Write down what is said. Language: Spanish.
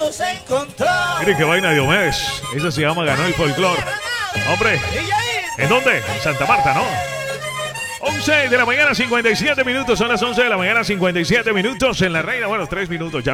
nos encontramos. Mire qué vaina, Diomedes. Esa se llama Ganó el Folclor. Hombre, ¿en dónde? En Santa Marta, ¿no? 11 de la mañana, 57 minutos. Son las 11 de la mañana, 57 minutos en La Reina. Bueno, 3 minutos ya.